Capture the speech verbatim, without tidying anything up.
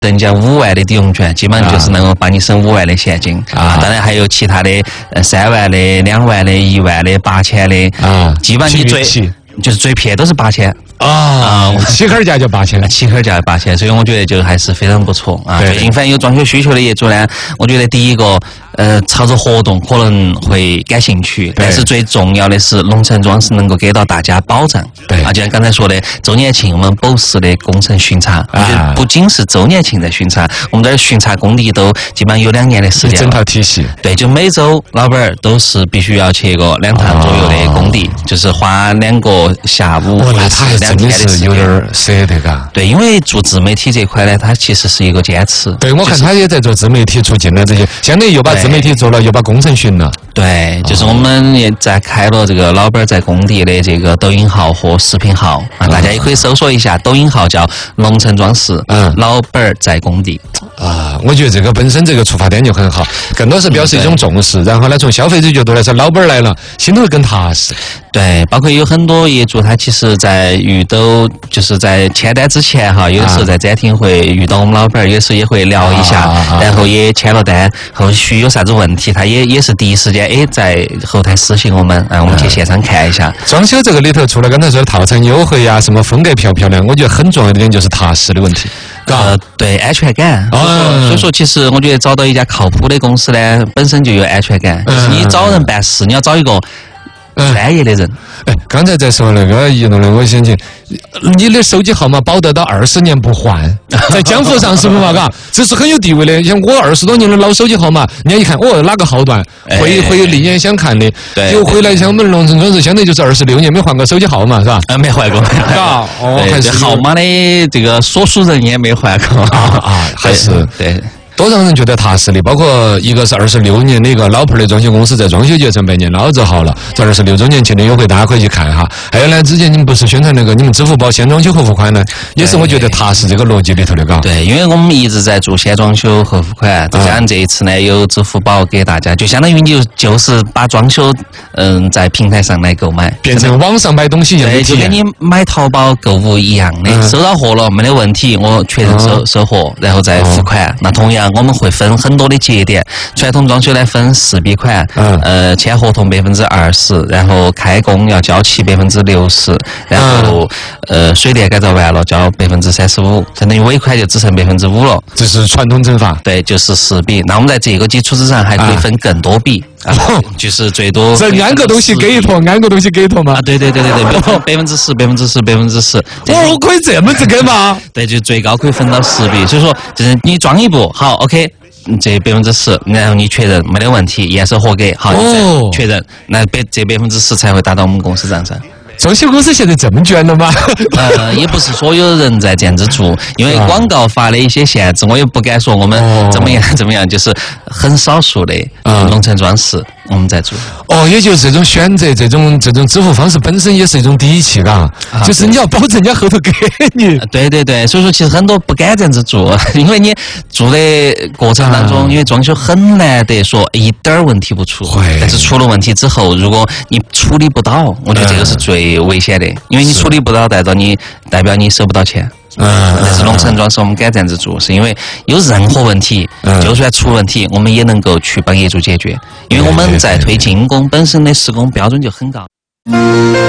人家五万的抵用权，基本上就是能够帮你省五万的现金啊。当然还有其他的呃三万的、两万的、一万的、八千的啊，基本上你最就是最便宜都是八千。 啊，起坎价就八千， 起坎价八千，所以我觉得就还是非常不错啊。最近反正有装修需求的业主呢，我觉得第一个呃，朝着活动可能会感兴趣，但是最重要的是龙城装饰能够给到大家保障。 对啊，就像刚才说的，周年庆我们保时的工程巡查，啊，不仅是周年庆在巡查，我们这儿巡查工地都基本上有两年的时间， 整套体系。 对，就每周老板儿都是必须要去个两趟左右的工地，哦，就是花两个下午或者是两天的时间。 真的是有点舍得嘎。 对，因为做自媒体这块呢，它其实是一个坚持。 对，我看他也在做自媒体出镜了这些，相当于又把自媒体做了，又把工程巡了。 对，就是我们也在开了这个老板在工地的这个抖音号和视频号啊，大家也可以搜索一下，抖音号叫龙城装饰，嗯，老板在工地。 啊，我觉得这个本身这个出发点就很好，更多是表示一种重视。然后呢，从消费者角度来说，老板来了，心头更踏实。 对，包括有很多业主，他其实在遇到就是在签单之前哈，有的时候在展厅会遇到我们老板，有时候也会聊一下，啊、然后也签了单，后续有啥子问题，他也也是第一时间哎在后台私信我们，啊，我们去现场看一下。 装修这个里头，除了刚才说的套餐优惠呀、啊，什么风格漂不漂亮，我觉得很重要的一点就是踏实的问题。 呃，对，安全感。哦，所以说，其实我觉得找到一家靠谱的公司呢，本身就有安全感。就是你找人办事，你要找一个专业的人。 哎，刚才在说那个移动的，我想起你的手机号码保得到二十年不换，在江湖上是不嘛？嘎，这是很有地位的。像我二十多年的老手机号码，人家一看，哦，哪个号段，会会有另眼相看的。 对， 就回来像我们龙城装饰，相当于就是二十六年没换过手机号码，是吧？ 啊，没换过。 嘎， 哦，还是号码的这个所属人也没换过啊啊，还是对。 多让人觉得踏实的，包括一个是二十六年的一个老牌的装修公司，在装修节上百年老字号了，这二十六周年庆的优惠，大家可以去看哈。还有呢，之前你们不是宣传那个你们支付宝先装修后付款呢，也是我觉得踏实这个逻辑里头的，嘎。 对，因为我们一直在做先装修后付款，再加上这一次呢有支付宝给大家，就相当于你就是把装修嗯在平台上来购买， 变成网上买东西一样的体验， 就跟你买淘宝购物一样的，嗯、收到货了没得问题，我确认收、嗯、收货，然后再付款。嗯、那同样我们会分很多的节点，传统装修呢分四笔款，嗯、呃签合同百分之二十，然后开工要交齐百分之六十，然后、嗯、呃水电改造完了交百分之三十五，相当于尾款就只剩百分之五了。 这是传统整法， 对，就是四笔。那我们在这个基础之上还可以分更多笔。啊，就是最多这安个东西给一坨，安个东西给一坨吗？ 啊，对对对对对，百分之十，百分之十，百分之十。 哦，可以这么子给吗？ 对，就最高可以分到十笔。所以说，就是你装一步，好 ，OK， 这百分之十，然后你确认没得问题，验收合格，好，哦、确认，那百这百分之十才会打到我们公司账上。 装修公司现在这么卷了吗？ 呃，也不是所有人在这样子做，因为广告法的一些限制，我也不敢说我们怎么样怎么样，就是很少数的龙城装饰我们在做。 哦，也就是这种选择，这种这种支付方式本身也是一种底气，嘎、啊，就是你要保证人家后头给你。 对对对，所以说其实很多不敢这样子做，因为你做的过程当中，啊、因为装修很难得说一点儿问题不出，但是出了问题之后，如果你处理不到，我觉得这个是最危险的，因为你处理不到，代表你代表你收不到钱。嗯，但是龙城装饰我们敢这样子做，是因为有任何问题，嗯、就算出问题，我们也能够去帮业主解决，因为我们在推进攻本身的施工标准就很高。